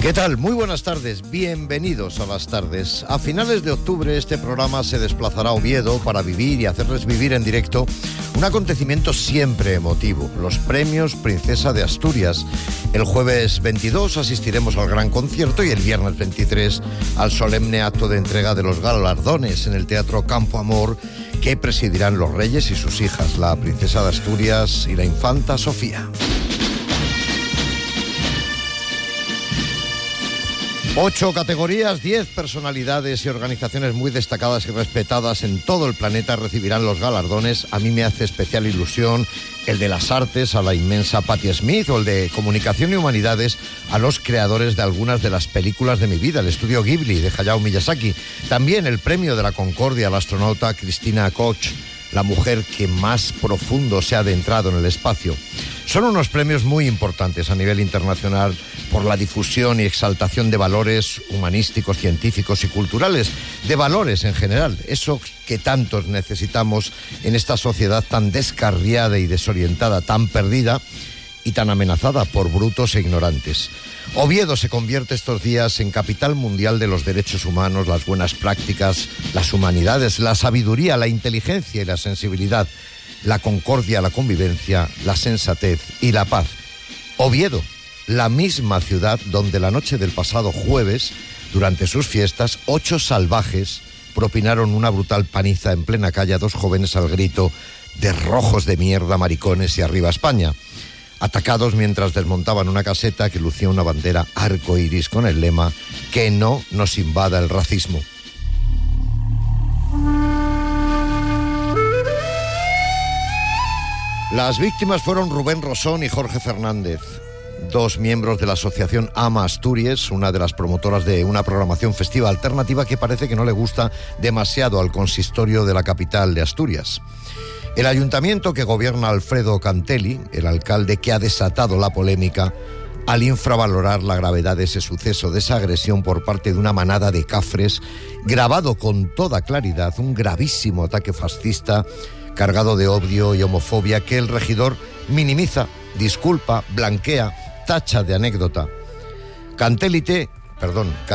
¿Qué tal? Muy buenas tardes, bienvenidos a las tardes. A finales de octubre este programa se desplazará a Oviedo para vivir y hacerles vivir en directo un acontecimiento siempre emotivo, los premios Princesa de Asturias. El jueves 22 asistiremos al gran concierto y el viernes 23 al solemne acto de entrega de los galardones en el Teatro Campo Amor que presidirán los reyes y sus hijas, la Princesa de Asturias y la Infanta Sofía. 8 categorías, 10 personalidades y organizaciones muy destacadas y respetadas en todo el planeta recibirán los galardones. A mí me hace especial ilusión el de las artes a la inmensa Patti Smith o el de comunicación y humanidades a los creadores de algunas de las películas de mi vida, el estudio Ghibli de Hayao Miyazaki. También el premio de la Concordia a la astronauta Christina Koch, la mujer que más profundo se ha adentrado en el espacio. Son unos premios muy importantes a nivel internacional por la difusión y exaltación de valores humanísticos, científicos y culturales, de valores en general, eso que tantos necesitamos en esta sociedad tan descarriada y desorientada, tan perdida y tan amenazada por brutos e ignorantes. Oviedo se convierte estos días en capital mundial de los derechos humanos, las buenas prácticas, las humanidades, la sabiduría, la inteligencia y la sensibilidad, la concordia, la convivencia, la sensatez y la paz. Oviedo, la misma ciudad donde la noche del pasado jueves, durante sus fiestas, 8 salvajes propinaron una brutal paliza en plena calle a 2 jóvenes al grito de rojos de mierda, maricones y arriba España, atacados mientras desmontaban una caseta que lucía una bandera arcoíris con el lema que no nos invada el racismo. Las víctimas fueron Rubén Rosón y Jorge Fernández, 2 miembros de la asociación Ama Asturias, una de las promotoras de una programación festiva alternativa que parece que no le gusta demasiado al consistorio de la capital de Asturias. El ayuntamiento que gobierna Alfredo Cantelli, el alcalde que ha desatado la polémica, al infravalorar la gravedad de ese suceso, de esa agresión por parte de una manada de cafres, grabado con toda claridad, un gravísimo ataque fascista cargado de odio y homofobia que el regidor minimiza, disculpa, blanquea, tacha de anécdota. Cantelli